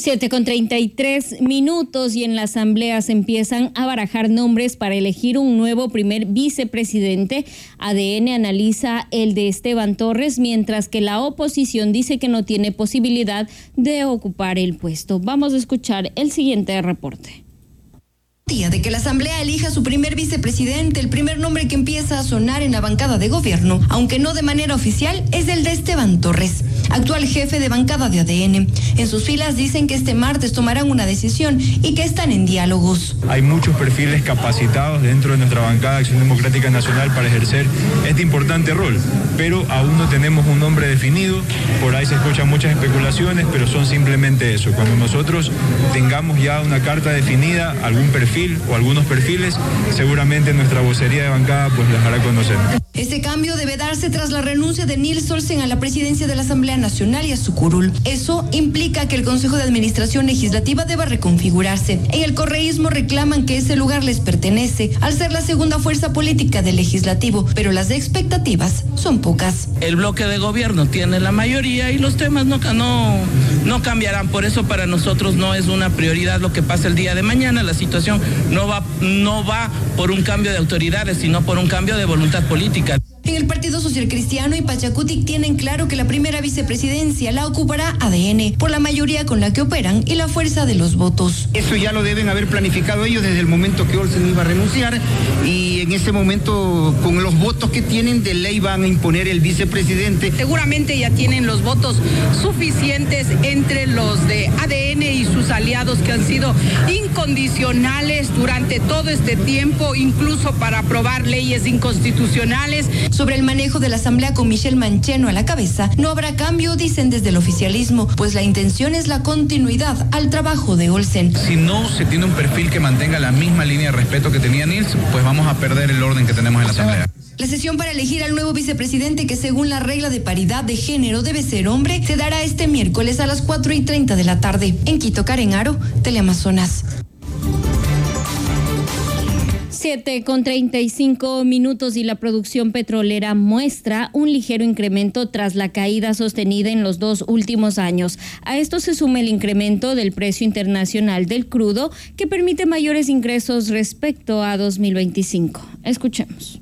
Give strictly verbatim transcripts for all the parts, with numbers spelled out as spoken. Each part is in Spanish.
siete con treinta y tres minutos y en la asamblea se empiezan a barajar nombres para elegir un nuevo primer vicepresidente. A D N analiza el de Esteban Torres, mientras que la oposición dice que no tiene posibilidad de ocupar el puesto. Vamos a escuchar el siguiente reporte. Día de que la asamblea elija su primer vicepresidente, el primer nombre que empieza a sonar en la bancada de gobierno, aunque no de manera oficial, es el de Esteban Torres, actual jefe de bancada de A D N. En sus filas dicen que este martes tomarán una decisión y que están en diálogos. Hay muchos perfiles capacitados dentro de nuestra bancada de Acción Democrática Nacional para ejercer este importante rol, pero aún no tenemos un nombre definido. Por ahí se escuchan muchas especulaciones, pero son simplemente eso. Cuando nosotros tengamos ya una carta definida, algún perfil o algunos perfiles, seguramente nuestra vocería de bancada pues les hará conocer. Este cambio debe darse tras la renuncia de Nils Olsen a la presidencia de la Asamblea Nacional y a su curul. Eso implica que el Consejo de Administración Legislativa deba reconfigurarse. En el correísmo reclaman que ese lugar les pertenece al ser la segunda fuerza política del legislativo, pero las expectativas son pocas. El bloque de gobierno tiene la mayoría y los temas no, no, no cambiarán. Por eso para nosotros no es una prioridad lo que pasa el día de mañana. La situación no va, no va por un cambio de autoridades, sino por un cambio de voluntad política. En el Partido Social Cristiano y Pachacutic tienen claro que la primera vicepresidencia la ocupará A D N, por la mayoría con la que operan y la fuerza de los votos. Eso ya lo deben haber planificado ellos desde el momento que Olsen iba a renunciar, y en ese momento, con los votos que tienen, de ley van a imponer el vicepresidente. Seguramente ya tienen los votos suficientes entre los de A D N y sus aliados, que han sido incondicionales durante todo este tiempo, incluso para aprobar leyes inconstitucionales. Sobre el manejo de la asamblea con Michelle Mancheno a la cabeza, no habrá cambio, dicen desde el oficialismo, pues la intención es la continuidad al trabajo de Olsen. Si no se tiene un perfil que mantenga la misma línea de respeto que tenía Nils, pues vamos a perder el orden que tenemos en la asamblea. La sesión para elegir al nuevo vicepresidente, que según la regla de paridad de género debe ser hombre, se dará este miércoles a las cuatro y treinta de la tarde. En Quito, Karen Aro, Teleamazonas. siete con treinta y cinco minutos y la producción petrolera muestra un ligero incremento tras la caída sostenida en los dos últimos años. A esto se suma el incremento del precio internacional del crudo, que permite mayores ingresos respecto a dos mil veinticinco. Escuchemos.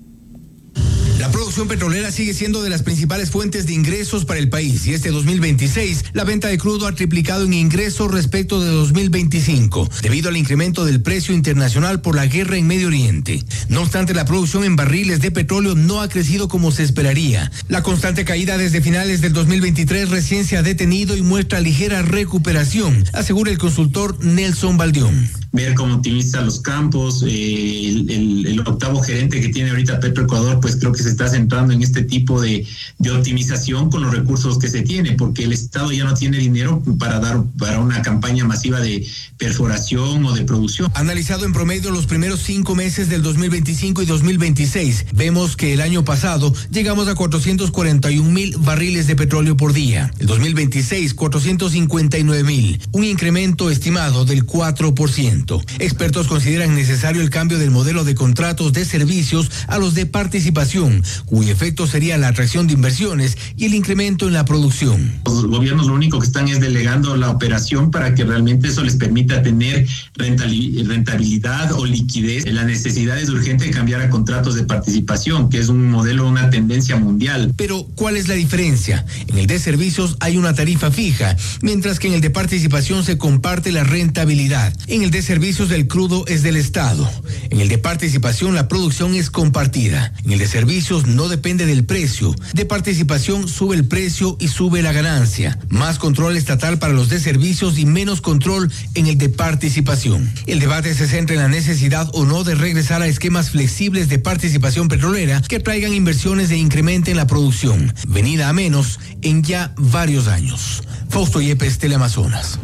La producción petrolera sigue siendo de las principales fuentes de ingresos para el país, y este dos mil veintiséis la venta de crudo ha triplicado en ingresos respecto de dos mil veinticinco, debido al incremento del precio internacional por la guerra en Medio Oriente. No obstante, la producción en barriles de petróleo no ha crecido como se esperaría. La constante caída desde finales del dos mil veintitrés recién se ha detenido y muestra ligera recuperación, asegura el consultor Nelson Baldión. Ver cómo optimiza los campos, eh, el, el, el octavo gerente que tiene ahorita Petroecuador, pues creo que se está centrando en este tipo de, de optimización con los recursos que se tiene, porque el Estado ya no tiene dinero para dar para una campaña masiva de perforación o de producción. Analizado en promedio los primeros cinco meses del dos mil veinticinco y dos mil veintiséis, vemos que el año pasado llegamos a cuatrocientos cuarenta y un mil barriles de petróleo por día. El dos mil veintiséis, cuatrocientos cincuenta y nueve mil, un incremento estimado del cuatro por ciento. Expertos consideran necesario el cambio del modelo de contratos de servicios a los de participación, cuyo efecto sería la atracción de inversiones y el incremento en la producción. Los gobiernos lo único que están es delegando la operación para que realmente eso les permita tener rentabilidad o liquidez. La necesidad es urgente de cambiar a contratos de participación, que es un modelo, una tendencia mundial. Pero, ¿cuál es la diferencia? En el de servicios hay una tarifa fija, mientras que en el de participación se comparte la rentabilidad. En el de servicios del crudo es del Estado. En el de participación la producción es compartida. En el de servicios no depende del precio. De participación sube el precio y sube la ganancia. Más control estatal para los de servicios y menos control en el de participación. El debate se centra en la necesidad o no de regresar a esquemas flexibles de participación petrolera que traigan inversiones e incrementen la producción, venida a menos en ya varios años. Fausto Yepes, Teleamazonas.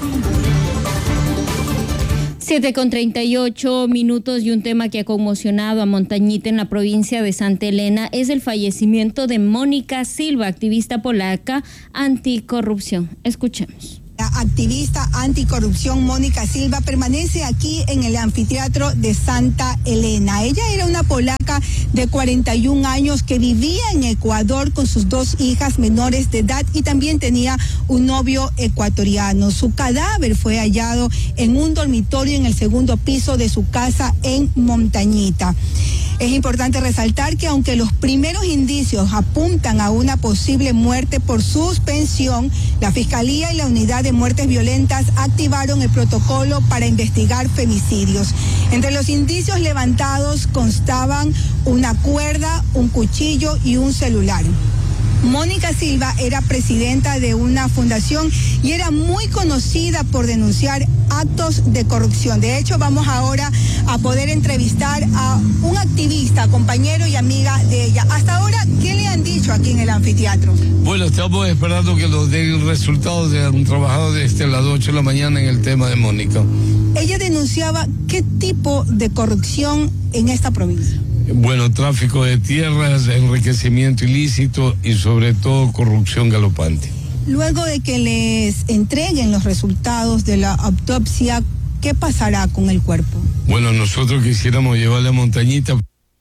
siete con treinta y ocho minutos y un tema que ha conmocionado a Montañita en la provincia de Santa Elena es el fallecimiento de Mónica Silva, activista polaca anticorrupción. Escuchemos. activista anticorrupción Mónica Silva permanece aquí en el anfiteatro de Santa Elena. Ella era una polaca de cuarenta y un años que vivía en Ecuador con sus dos hijas menores de edad y también tenía un novio ecuatoriano. Su cadáver fue hallado en un dormitorio en el segundo piso de su casa en Montañita. Es importante resaltar que aunque los primeros indicios apuntan a una posible muerte por suspensión, la Fiscalía y la Unidad de Muertes Violentas activaron el protocolo para investigar femicidios. Entre los indicios levantados constaban una cuerda, un cuchillo y un celular. Mónica Silva era presidenta de una fundación y era muy conocida por denunciar actos de corrupción. De hecho, vamos ahora a poder entrevistar a un activista, compañero y amiga de ella. Hasta ahora, ¿qué le han dicho aquí en el anfiteatro? Bueno, estamos esperando que nos den el resultado de un trabajador desde las ocho de la mañana en el tema de Mónica. Ella denunciaba qué tipo de corrupción en esta provincia. Bueno, tráfico de tierras, enriquecimiento ilícito y sobre todo corrupción galopante. Luego de que les entreguen los resultados de la autopsia, ¿qué pasará con el cuerpo? Bueno, nosotros quisiéramos llevarle a Montañita.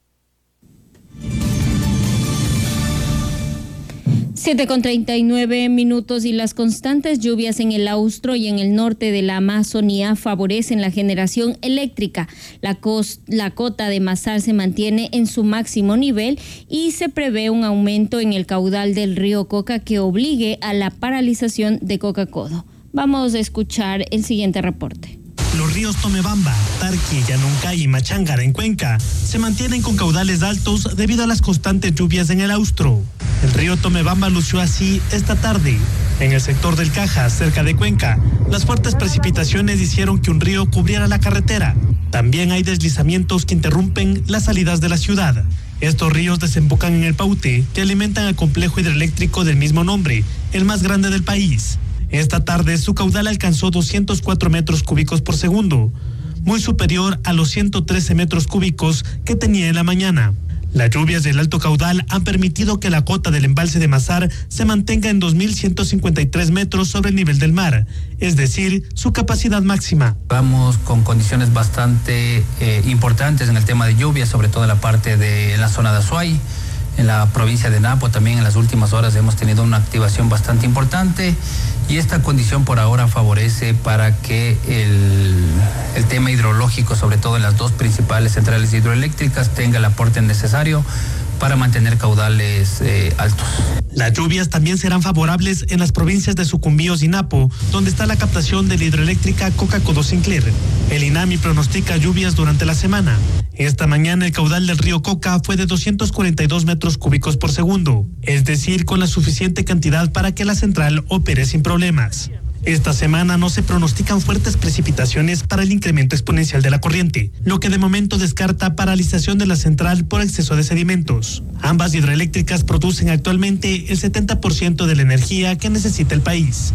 siete con treinta y nueve minutos y las constantes lluvias en el austro y en el norte de la Amazonía favorecen la generación eléctrica. La, cos, la cota de Masar se mantiene en su máximo nivel y se prevé un aumento en el caudal del río Coca que obligue a la paralización de Coca-Codo. Vamos a escuchar el siguiente reporte. Los ríos Tomebamba, Tarqui, Yanuncay y Machangara en Cuenca se mantienen con caudales altos debido a las constantes lluvias en el austro. El río Tomebamba lució así esta tarde. En el sector del Caja, cerca de Cuenca, las fuertes precipitaciones hicieron que un río cubriera la carretera. También hay deslizamientos que interrumpen las salidas de la ciudad. Estos ríos desembocan en el Paute, que alimentan el complejo hidroeléctrico del mismo nombre, el más grande del país. Esta tarde su caudal alcanzó doscientos cuatro metros cúbicos por segundo, muy superior a los ciento trece metros cúbicos que tenía en la mañana. Las lluvias del alto caudal han permitido que la cota del embalse de Masar se mantenga en dos mil ciento cincuenta y tres metros sobre el nivel del mar, es decir, su capacidad máxima. Vamos con condiciones bastante eh, importantes en el tema de lluvias, sobre todo en la parte de la zona de Azuay. En la provincia de Napo también en las últimas horas hemos tenido una activación bastante importante y esta condición por ahora favorece para que el, el tema hidrológico, sobre todo en las dos principales centrales hidroeléctricas, tenga el aporte necesario para mantener caudales eh, altos. Las lluvias también serán favorables en las provincias de Sucumbíos y Napo, donde está la captación de la hidroeléctrica Coca-Codo Sinclair. El INAMI pronostica lluvias durante la semana. Esta mañana el caudal del río Coca fue de doscientos cuarenta y dos metros cúbicos por segundo, es decir, con la suficiente cantidad para que la central opere sin problemas. Esta semana no se pronostican fuertes precipitaciones para el incremento exponencial de la corriente, lo que de momento descarta paralización de la central por exceso de sedimentos. Ambas hidroeléctricas producen actualmente el setenta por ciento de la energía que necesita el país.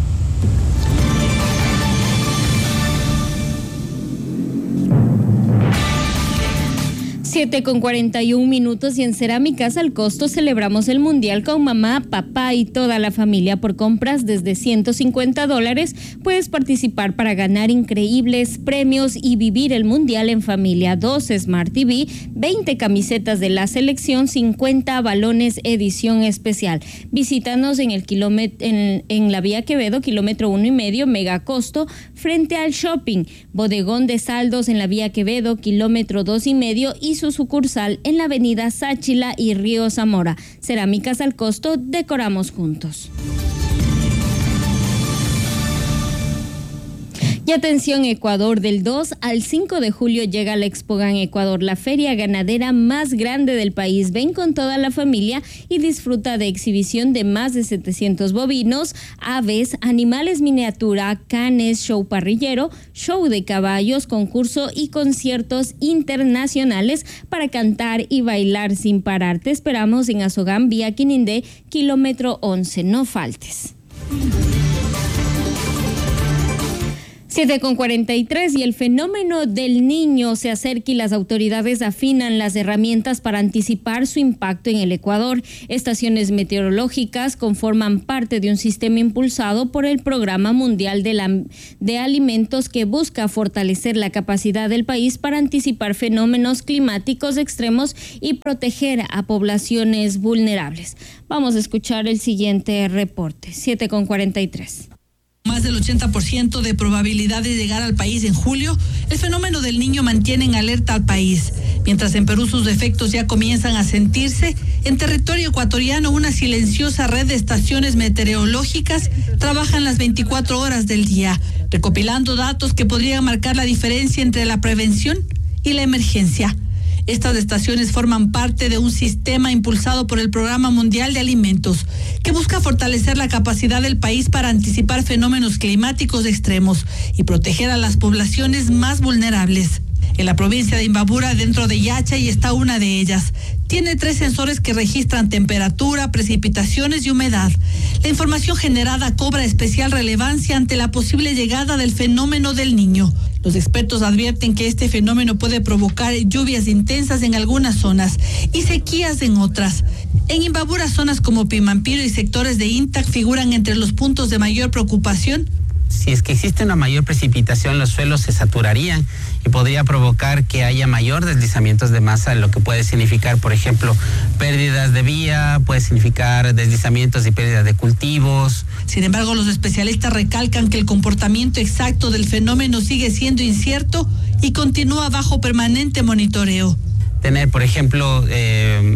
siete con cuarenta y un minutos y en Cerámicas al Costo celebramos el Mundial con mamá, papá y toda la familia. Por compras desde ciento cincuenta dólares puedes participar para ganar increíbles premios y vivir el Mundial en familia. Dos Smart T V, veinte camisetas de la selección, cincuenta balones edición especial. Visítanos en el kilómetro, en, en la vía Quevedo, kilómetro uno y medio, mega costo, frente al shopping. Bodegón de saldos en la vía Quevedo, kilómetro dos y medio y su sucursal en la avenida Sáchila y Río Zamora. Cerámicas al Costo, decoramos juntos. Y atención Ecuador, del dos al cinco de julio llega la Expogan Ecuador, la feria ganadera más grande del país. Ven con toda la familia y disfruta de exhibición de más de setecientos bovinos, aves, animales miniatura, canes, show parrillero, show de caballos, concurso y conciertos internacionales para cantar y bailar sin parar. Te esperamos en Azogán, vía Quinindé, kilómetro once. No faltes. siete con cuarenta y tres y el fenómeno del Niño se acerca y las autoridades afinan las herramientas para anticipar su impacto en el Ecuador. Estaciones meteorológicas conforman parte de un sistema impulsado por el Programa Mundial de, la, de Alimentos que busca fortalecer la capacidad del país para anticipar fenómenos climáticos extremos y proteger a poblaciones vulnerables. Vamos a escuchar el siguiente reporte. siete con cuarenta y tres. Más del ochenta por ciento de probabilidad de llegar al país en julio, el fenómeno del Niño mantiene en alerta al país. Mientras en Perú sus efectos ya comienzan a sentirse, en territorio ecuatoriano una silenciosa red de estaciones meteorológicas trabajan las veinticuatro horas del día, recopilando datos que podrían marcar la diferencia entre la prevención y la emergencia. Estas estaciones forman parte de un sistema impulsado por el Programa Mundial de Alimentos, que busca fortalecer la capacidad del país para anticipar fenómenos climáticos extremos y proteger a las poblaciones más vulnerables. En la provincia de Imbabura, dentro de Yachay, está una de ellas. Tiene tres sensores que registran temperatura, precipitaciones y humedad. La información generada cobra especial relevancia ante la posible llegada del fenómeno del Niño. Los expertos advierten que este fenómeno puede provocar lluvias intensas en algunas zonas y sequías en otras. En Imbabura, zonas como Pimampiro y sectores de Intac figuran entre los puntos de mayor preocupación. Si es que existe una mayor precipitación, los suelos se saturarían y podría provocar que haya mayor deslizamientos de masa, lo que puede significar, por ejemplo, pérdidas de vía, puede significar deslizamientos y pérdidas de cultivos. Sin embargo, los especialistas recalcan que el comportamiento exacto del fenómeno sigue siendo incierto y continúa bajo permanente monitoreo. Tener, por ejemplo, eh,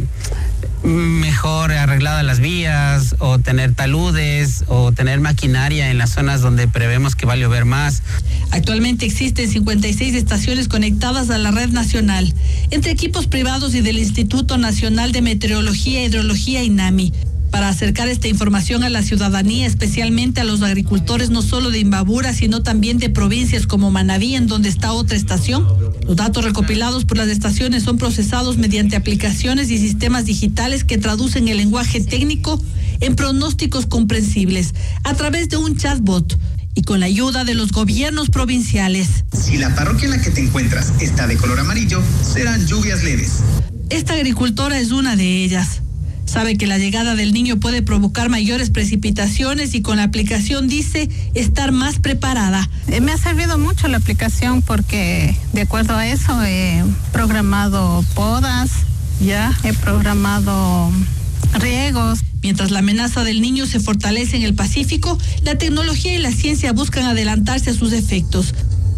mejor arregladas las vías, o tener taludes, o tener maquinaria en las zonas donde prevemos que va a llover más. Actualmente existen cincuenta y seis estaciones conectadas a la red nacional, entre equipos privados y del Instituto Nacional de Meteorología e Hidrología, INAMI. Para acercar esta información a la ciudadanía, especialmente a los agricultores no solo de Imbabura, sino también de provincias como Manabí, en donde está otra estación. Los datos recopilados por las estaciones son procesados mediante aplicaciones y sistemas digitales que traducen el lenguaje técnico en pronósticos comprensibles a través de un chatbot y con la ayuda de los gobiernos provinciales. Si la parroquia en la que te encuentras está de color amarillo, serán lluvias leves. Esta agricultora es una de ellas. Sabe que la llegada del Niño puede provocar mayores precipitaciones y con la aplicación dice estar más preparada. Eh, me ha servido mucho la aplicación porque de acuerdo a eso he programado podas, ya he programado riegos. Mientras la amenaza del Niño se fortalece en el Pacífico, la tecnología y la ciencia buscan adelantarse a sus efectos.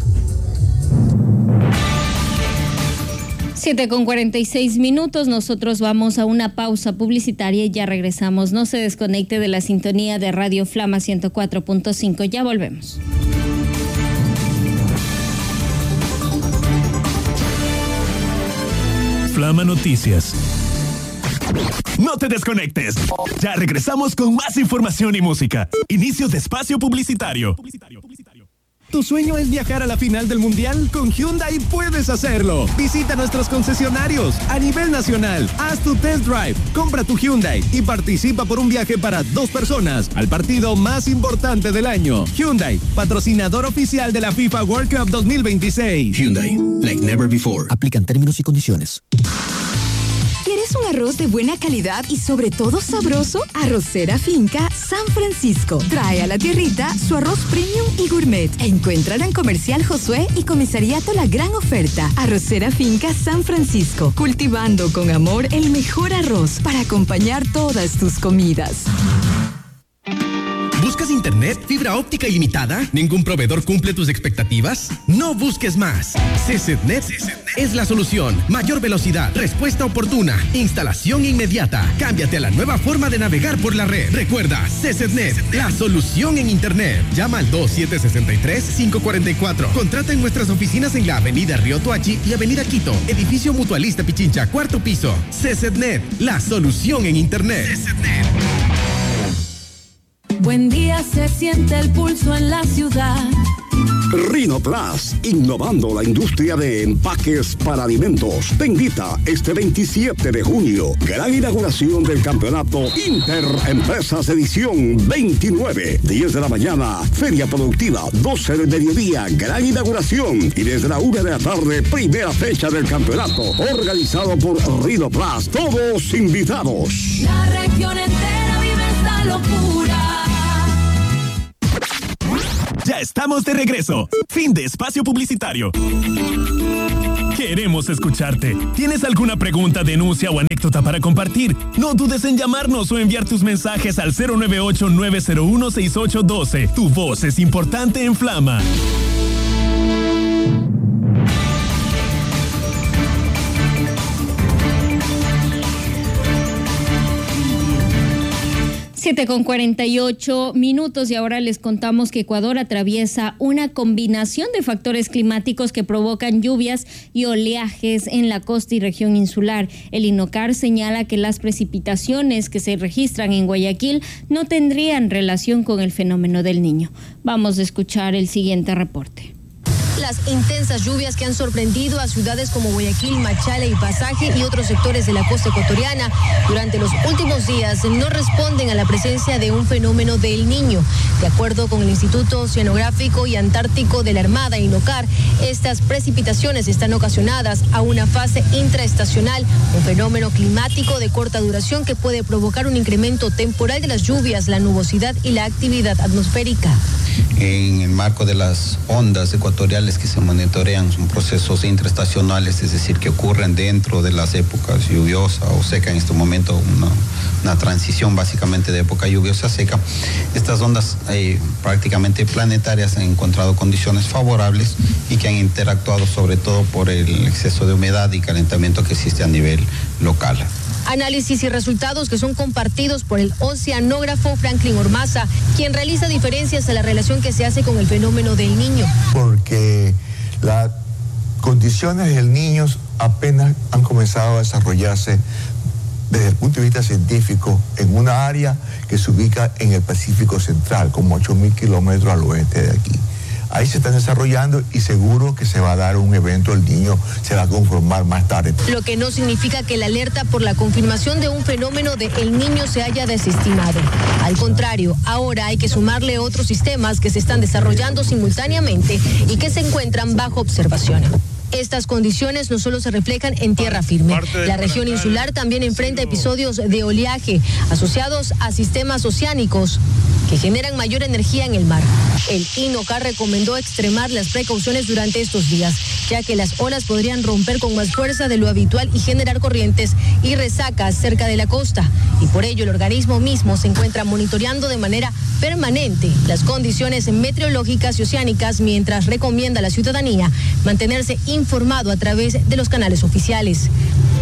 siete con cuarenta y seis minutos, nosotros vamos a una pausa publicitaria y ya regresamos. No se desconecte de la sintonía de Radio Flama ciento cuatro punto cinco, ya volvemos. Flama Noticias. No te desconectes. Ya regresamos con más información y música. Inicio de espacio publicitario. ¿Tu sueño es viajar a la final del Mundial? Con Hyundai puedes hacerlo. Visita nuestros concesionarios a nivel nacional. Haz tu test drive, compra tu Hyundai y participa por un viaje para dos personas al partido más importante del año. Hyundai, patrocinador oficial de la FIFA World Cup dos mil veintiséis. Hyundai, like never before. Aplican términos y condiciones. ¿Quieres un arroz de buena calidad y sobre todo sabroso? Arrocera Finca San Francisco trae a la tierrita su arroz premium y gourmet. Encuéntrala en Comercial Josué y Comisariato La Gran Oferta. Arrocera Finca San Francisco, cultivando con amor el mejor arroz para acompañar todas tus comidas. ¿Buscas internet, fibra óptica ilimitada? ¿Ningún proveedor cumple tus expectativas? No busques más. CCTnet es la solución. Mayor velocidad, respuesta oportuna, instalación inmediata. Cámbiate a la nueva forma de navegar por la red. Recuerda, CCTnet, la solución en internet. Llama al dos siete seis tres, cinco cuatro cuatro. Contrata en nuestras oficinas en la avenida Río Tuachi y avenida Quito. Edificio Mutualista Pichincha, cuarto piso. CCTnet, la solución en internet. CCTnet. Buen día, se siente el pulso en la ciudad. Rhinoplas, innovando la industria de empaques para alimentos. Te invita este veintisiete de junio, gran inauguración del campeonato Interempresas edición veintinueve, diez de la mañana, feria productiva, doce del mediodía, gran inauguración y desde la una de la tarde, primera fecha del campeonato, organizado por Rhinoplas, todos invitados. La región entera vive esta locura. Ya estamos de regreso. Fin de espacio publicitario. Queremos escucharte. ¿Tienes alguna pregunta, denuncia o anécdota para compartir? No dudes en llamarnos o enviar tus mensajes al cero nueve ocho, nueve cero uno, seis ocho uno dos. Tu voz es importante en Flama. siete con cuarenta y ocho minutos y ahora les contamos que Ecuador atraviesa una combinación de factores climáticos que provocan lluvias y oleajes en la costa y región insular. El INOCAR señala que las precipitaciones que se registran en Guayaquil no tendrían relación con el fenómeno del Niño. Vamos a escuchar el siguiente reporte. Las intensas lluvias que han sorprendido a ciudades como Guayaquil, Machala y Pasaje y otros sectores de la costa ecuatoriana durante los últimos días no responden a la presencia de un fenómeno del Niño. De acuerdo con el Instituto Oceanográfico y Antártico de la Armada, INOCAR, estas precipitaciones están ocasionadas a una fase intraestacional, un fenómeno climático de corta duración que puede provocar un incremento temporal de las lluvias, la nubosidad y la actividad atmosférica. En el marco de las ondas ecuatoriales que se monitorean, son procesos intraestacionales, es decir, que ocurren dentro de las épocas lluviosa o seca. En este momento una, una transición básicamente de época lluviosa a seca. Estas ondas eh, prácticamente planetarias han encontrado condiciones favorables y que han interactuado sobre todo por el exceso de humedad y calentamiento que existe a nivel local. Análisis y resultados que son compartidos por el oceanógrafo Franklin Ormaza, quien realiza diferencias a la relación que se hace con el fenómeno del Niño. Porque las condiciones del Niño apenas han comenzado a desarrollarse desde el punto de vista científico en una área que se ubica en el Pacífico Central, como ocho mil kilómetros al oeste de aquí. Ahí se están desarrollando y seguro que se va a dar un evento, el Niño se va a conformar más tarde. Lo que no significa que la alerta por la confirmación de un fenómeno de El Niño se haya desestimado. Al contrario, ahora hay que sumarle otros sistemas que se están desarrollando simultáneamente y que se encuentran bajo observación. Estas condiciones no solo se reflejan en tierra firme. La región insular también enfrenta episodios de oleaje asociados a sistemas oceánicos que generan mayor energía en el mar. El INOCAR recomendó extremar las precauciones durante estos días, ya que las olas podrían romper con más fuerza de lo habitual y generar corrientes y resacas cerca de la costa. Y por ello el organismo mismo se encuentra monitoreando de manera permanente las condiciones meteorológicas y oceánicas, mientras recomienda a la ciudadanía mantenerse informado a través de los canales oficiales.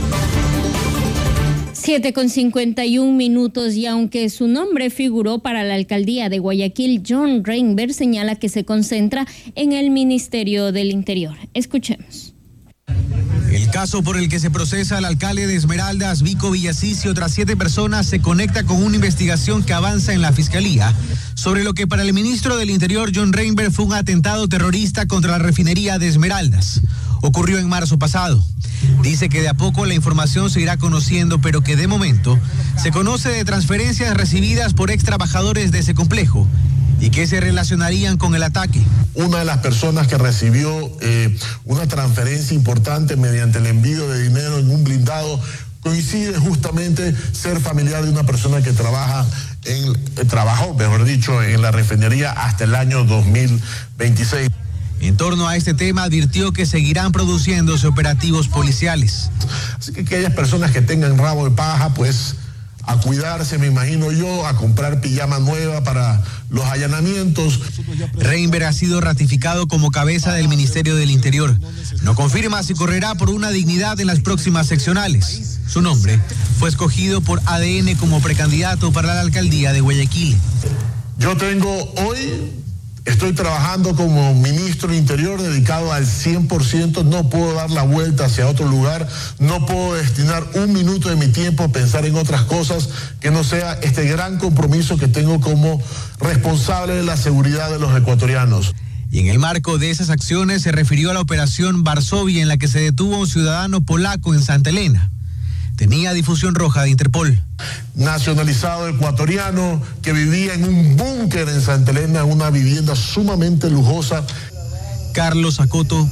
siete con cincuenta y un minutos y aunque su nombre figuró para la alcaldía de Guayaquil, John Reinberg señala que se concentra en el Ministerio del Interior. Escuchemos. El caso por el que se procesa al alcalde de Esmeraldas, Vico Villasís, y otras siete personas se conecta con una investigación que avanza en la Fiscalía sobre lo que para el ministro del Interior, John Reinberg, fue un atentado terrorista contra la refinería de Esmeraldas. Ocurrió en marzo pasado. Dice que de a poco la información se irá conociendo, pero que de momento se conoce de transferencias recibidas por ex trabajadores de ese complejo y que se relacionarían con el ataque. Una de las personas que recibió eh, una transferencia importante mediante el envío de dinero en un blindado coincide justamente ser familiar de una persona que trabaja en, eh, trabajó, mejor dicho, en la refinería hasta el año dos mil veintiséis. En torno a este tema advirtió que seguirán produciéndose operativos policiales. Así que aquellas personas que tengan rabo de paja, pues a cuidarse, me imagino yo, a comprar pijama nueva para los allanamientos. Reinberg ha sido ratificado como cabeza del Ministerio del Interior. No confirma si correrá por una dignidad en las próximas seccionales. Su nombre fue escogido por A D N como precandidato para la alcaldía de Guayaquil. Yo tengo hoy... Estoy trabajando como ministro del Interior dedicado al cien por ciento, no puedo dar la vuelta hacia otro lugar, no puedo destinar un minuto de mi tiempo a pensar en otras cosas que no sea este gran compromiso que tengo como responsable de la seguridad de los ecuatorianos. Y en el marco de esas acciones se refirió a la operación Varsovia, en la que se detuvo a un ciudadano polaco en Santa Elena. Tenía difusión roja de Interpol. Nacionalizado ecuatoriano que vivía en un búnker en Santa Elena, en una vivienda sumamente lujosa. Carlos Acoto.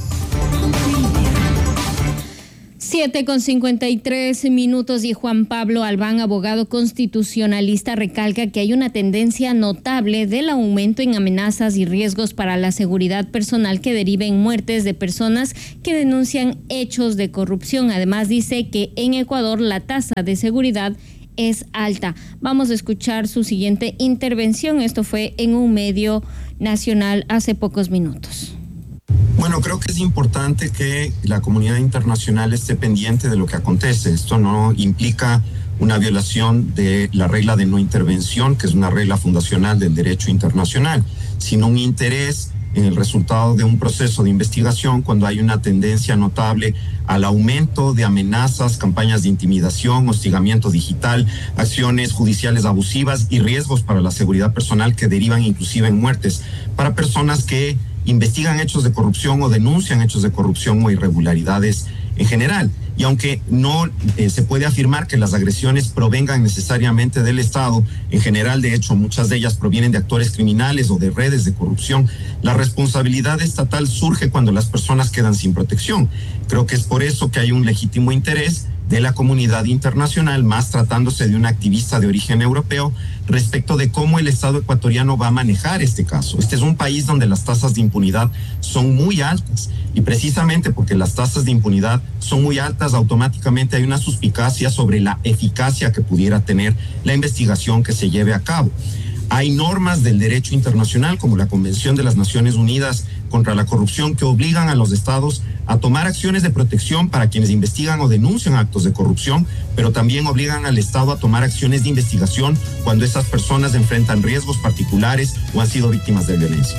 siete con cincuenta y tres minutos y Juan Pablo Albán, abogado constitucionalista, recalca que hay una tendencia notable del aumento en amenazas y riesgos para la seguridad personal que deriven en muertes de personas que denuncian hechos de corrupción. Además, dice que en Ecuador la tasa de seguridad es alta. Vamos a escuchar su siguiente intervención. Esto fue en un medio nacional hace pocos minutos. Bueno, creo que es importante que la comunidad internacional esté pendiente de lo que acontece. Esto no implica una violación de la regla de no intervención, que es una regla fundacional del derecho internacional, sino un interés en el resultado de un proceso de investigación cuando hay una tendencia notable al aumento de amenazas, campañas de intimidación, hostigamiento digital, acciones judiciales abusivas y riesgos para la seguridad personal que derivan inclusive en muertes para personas que investigan hechos de corrupción o denuncian hechos de corrupción o irregularidades en general. Y aunque no eh, se puede afirmar que las agresiones provengan necesariamente del Estado, en general, de hecho, muchas de ellas provienen de actores criminales o de redes de corrupción, la responsabilidad estatal surge cuando las personas quedan sin protección. Creo que es por eso que hay un legítimo interés de la comunidad internacional, más tratándose de un activista de origen europeo, respecto de cómo el Estado ecuatoriano va a manejar este caso. Este es un país donde las tasas de impunidad son muy altas y precisamente porque las tasas de impunidad son muy altas, automáticamente hay una suspicacia sobre la eficacia que pudiera tener la investigación que se lleve a cabo. Hay normas del derecho internacional, como la Convención de las Naciones Unidas contra la Corrupción, que obligan a los estados a tomar acciones de protección para quienes investigan o denuncian actos de corrupción, pero también obligan al Estado a tomar acciones de investigación cuando esas personas enfrentan riesgos particulares o han sido víctimas de violencia.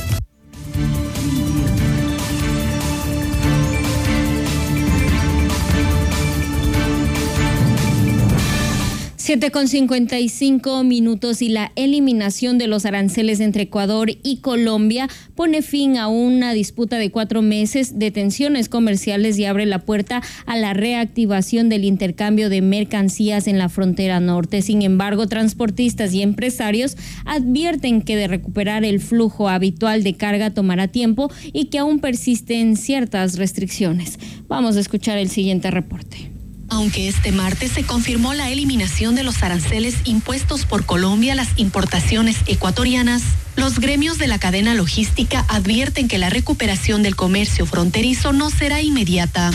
siete con cincuenta y cinco minutos y la eliminación de los aranceles entre Ecuador y Colombia pone fin a una disputa de cuatro meses de tensiones comerciales y abre la puerta a la reactivación del intercambio de mercancías en la frontera norte. Sin embargo, transportistas y empresarios advierten que de recuperar el flujo habitual de carga tomará tiempo y que aún persisten ciertas restricciones. Vamos a escuchar el siguiente reporte. Aunque este martes se confirmó la eliminación de los aranceles impuestos por Colombia a las importaciones ecuatorianas, los gremios de la cadena logística advierten que la recuperación del comercio fronterizo no será inmediata.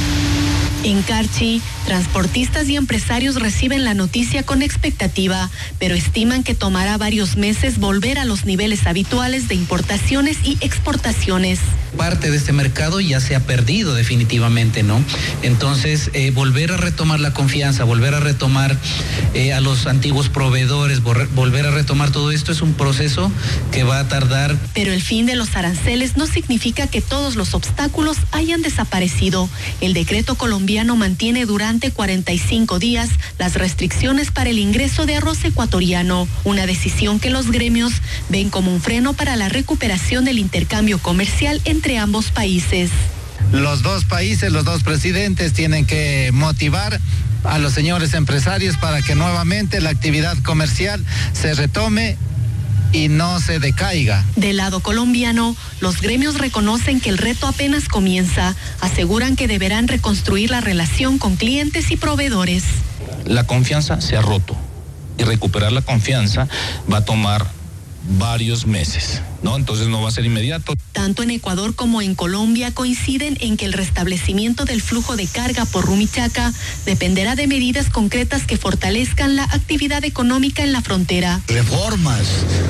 En Carchi, transportistas y empresarios reciben la noticia con expectativa, pero estiman que tomará varios meses volver a los niveles habituales de importaciones y exportaciones. Parte de este mercado ya se ha perdido definitivamente, ¿no? Entonces, eh, volver a retomar la confianza, volver a retomar eh, a los antiguos proveedores, volver a retomar todo esto es un proceso que va a tardar. Pero el fin de los aranceles no significa que todos los obstáculos hayan desaparecido. El decreto colombiano mantiene durante cuarenta y cinco días las restricciones para el ingreso de arroz ecuatoriano, una decisión que los gremios ven como un freno para la recuperación del intercambio comercial entre ambos países. Los dos países, los dos presidentes tienen que motivar a los señores empresarios para que nuevamente la actividad comercial se retome y no se decaiga. Del lado colombiano, los gremios reconocen que el reto apenas comienza. Aseguran que deberán reconstruir la relación con clientes y proveedores. La confianza se ha roto y recuperar la confianza va a tomar varios meses, ¿no? Entonces no va a ser inmediato. Tanto en Ecuador como en Colombia coinciden en que el restablecimiento del flujo de carga por Rumichaca dependerá de medidas concretas que fortalezcan la actividad económica en la frontera. Reformas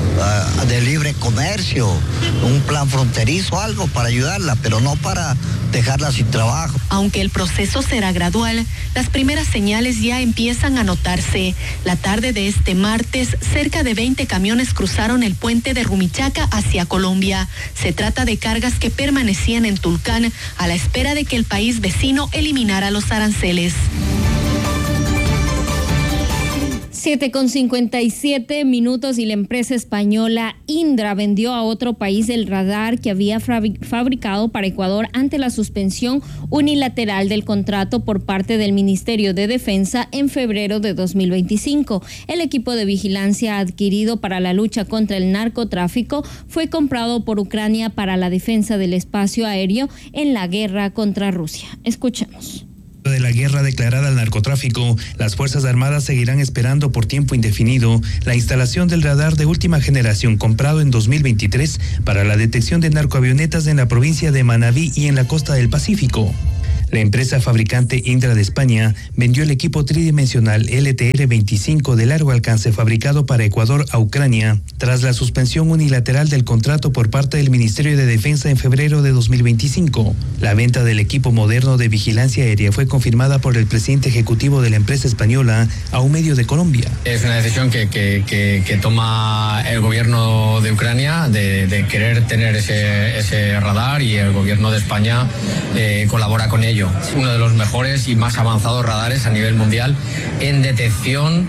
uh, de libre comercio, un plan fronterizo, algo para ayudarla, pero no para dejarla sin trabajo. Aunque el proceso será gradual, las primeras señales ya empiezan a notarse. La tarde de este martes, cerca de veinte camiones cruzaron el puente de Rumichaca hacia Colombia. Se trata de cargas que permanecían en Tulcán a la espera de que el país vecino eliminara los aranceles. siete con cincuenta y siete minutos y la empresa española Indra vendió a otro país el radar que había fabricado para Ecuador ante la suspensión unilateral del contrato por parte del Ministerio de Defensa en febrero de dos mil veinticinco. El equipo de vigilancia adquirido para la lucha contra el narcotráfico fue comprado por Ucrania para la defensa del espacio aéreo en la guerra contra Rusia. Escuchemos. De la guerra declarada al narcotráfico, las Fuerzas Armadas seguirán esperando por tiempo indefinido la instalación del radar de última generación comprado en dos mil veintitrés para la detección de narcoavionetas en la provincia de Manabí y en la costa del Pacífico. La empresa fabricante Indra de España vendió el equipo tridimensional L T R veinticinco de largo alcance fabricado para Ecuador a Ucrania tras la suspensión unilateral del contrato por parte del Ministerio de Defensa en febrero de dos mil veinticinco. La venta del equipo moderno de vigilancia aérea fue confirmada por el presidente ejecutivo de la empresa española a un medio de Colombia. Es una decisión que, que, que, que toma el gobierno de Ucrania de, de querer tener ese, ese radar, y el gobierno de España eh, colabora con ello. Uno de los mejores y más avanzados radares a nivel mundial en detección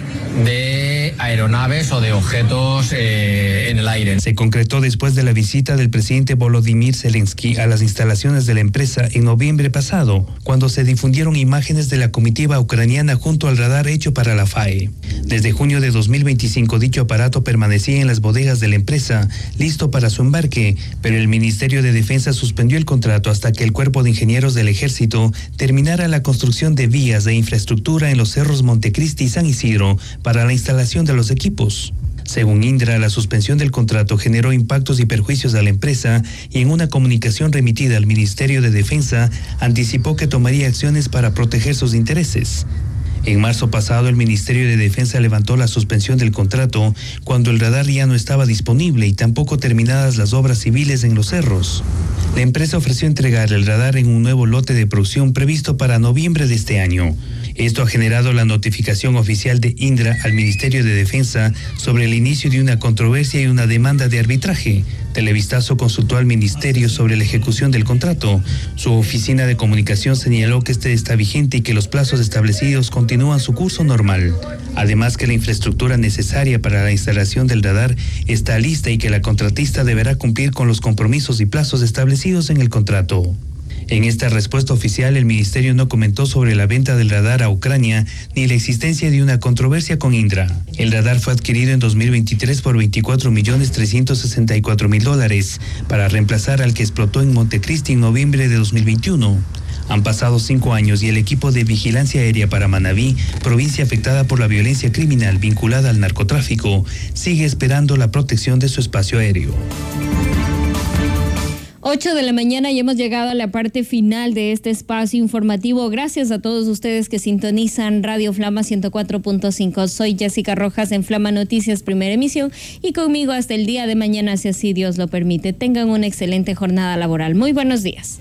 de aeronaves o de objetos eh, en el aire. Se concretó después de la visita del presidente Volodymyr Zelensky a las instalaciones de la empresa en noviembre pasado, cuando se difundieron imágenes de la comitiva ucraniana junto al radar hecho para la F A E. Desde junio de dos mil veinticinco dicho aparato permanecía en las bodegas de la empresa, listo para su embarque, pero el Ministerio de Defensa suspendió el contrato hasta que el Cuerpo de Ingenieros del Ejército terminara la construcción de vías de infraestructura en los cerros Montecristi y San Isidro para la instalación de los equipos. Según Indra, la suspensión del contrato generó impactos y perjuicios a la empresa y en una comunicación remitida al Ministerio de Defensa anticipó que tomaría acciones para proteger sus intereses. En marzo pasado, el Ministerio de Defensa levantó la suspensión del contrato cuando el radar ya no estaba disponible y tampoco terminadas las obras civiles en los cerros. La empresa ofreció entregar el radar en un nuevo lote de producción previsto para noviembre de este año. Esto ha generado la notificación oficial de Indra al Ministerio de Defensa sobre el inicio de una controversia y una demanda de arbitraje. Televistazo consultó al Ministerio sobre la ejecución del contrato. Su oficina de comunicación señaló que este está vigente y que los plazos establecidos continúan su curso normal. Además, que la infraestructura necesaria para la instalación del radar está lista y que la contratista deberá cumplir con los compromisos y plazos establecidos en el contrato. En esta respuesta oficial, el ministerio no comentó sobre la venta del radar a Ucrania ni la existencia de una controversia con Indra. El radar fue adquirido en dos mil veintitrés por veinticuatro millones trescientos sesenta y cuatro mil dólares para reemplazar al que explotó en Montecristi en noviembre de dos mil veintiuno. Han pasado cinco años y el equipo de vigilancia aérea para Manabí, provincia afectada por la violencia criminal vinculada al narcotráfico, sigue esperando la protección de su espacio aéreo. ocho de la mañana y hemos llegado a la parte final de este espacio informativo. Gracias a todos ustedes que sintonizan Radio Flama ciento cuatro punto cinco. Soy Jessica Rojas en Flama Noticias, primera emisión, y conmigo hasta el día de mañana, si así Dios lo permite. Tengan una excelente jornada laboral. Muy buenos días.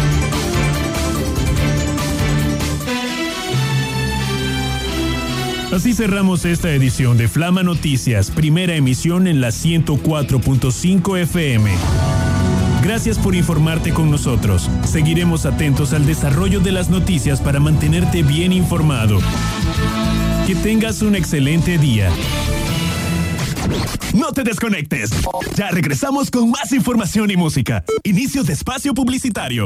Así cerramos esta edición de Flama Noticias, primera emisión en la ciento cuatro punto cinco F M. Gracias por informarte con nosotros. Seguiremos atentos al desarrollo de las noticias para mantenerte bien informado. Que tengas un excelente día. No te desconectes. Ya regresamos con más información y música. Inicio de espacio publicitario.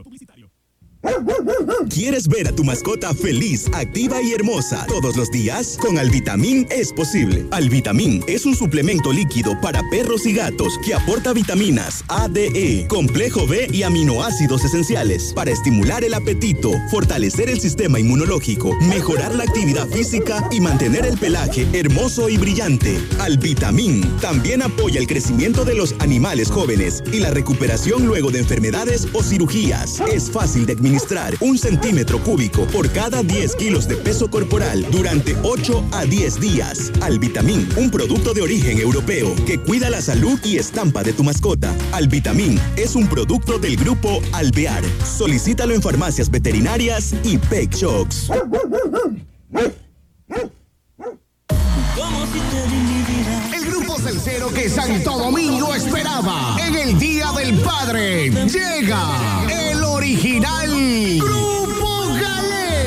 ¿Quieres ver a tu mascota feliz, activa y hermosa todos los días? Con Alvitamin es posible. Alvitamin es un suplemento líquido para perros y gatos que aporta vitaminas A, D, E, complejo B y aminoácidos esenciales para estimular el apetito, fortalecer el sistema inmunológico, mejorar la actividad física y mantener el pelaje hermoso y brillante. Alvitamin también apoya el crecimiento de los animales jóvenes y la recuperación luego de enfermedades o cirugías. Es fácil de administrar. Administrar un centímetro cúbico por cada diez kilos de peso corporal durante ocho a diez días. Alvitamin, un producto de origen europeo que cuida la salud y estampa de tu mascota. Alvitamin es un producto del grupo Alvear. Solicítalo en farmacias veterinarias y Pet Shops. El grupo salsero que Santo Domingo esperaba en el Día del Padre llega el original